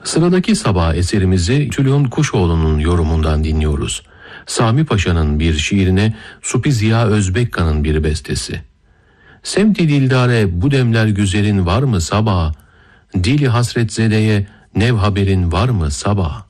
Sıradaki sabah eserimizi Tülün Kuşoğlu'nun yorumundan dinliyoruz. Sami Paşa'nın bir şiirine Supi Ziya Özbekkan'ın bir bestesi. Semti dildare bu demler güzelin var mı sabah? Dili hasretzedeye nev haberin var mı sabah?